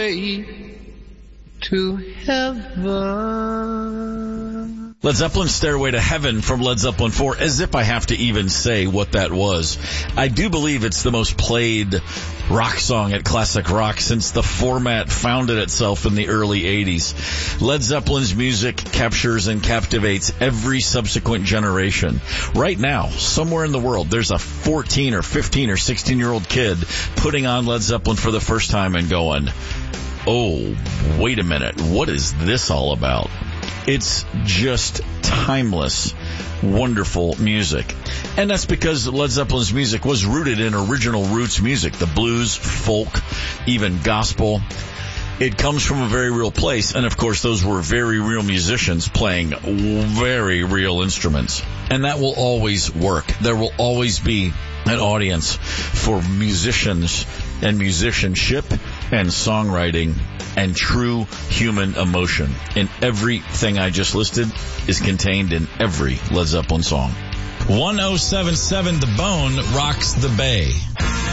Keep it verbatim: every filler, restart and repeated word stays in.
Stairway to Heaven. Led Zeppelin's Stairway to Heaven from Led Zeppelin four, as if I have to even say what that was. I do believe it's the most played rock song at Classic Rock since the format founded itself in the early eighties. Led Zeppelin's music captures and captivates every subsequent generation. Right now, somewhere in the world, there's a fourteen or fifteen or sixteen-year-old kid putting on Led Zeppelin for the first time and going, oh, wait a minute, what is this all about? It's just timeless, wonderful music. And that's because Led Zeppelin's music was rooted in original roots music, the blues, folk, even gospel. It comes from a very real place, and of course those were very real musicians playing very real instruments. And that will always work. There will always be an audience for musicians and musicianship and songwriting and true human emotion. And everything I just listed is contained in every Led Zeppelin song. ten seventy-seven The Bone rocks the Bay.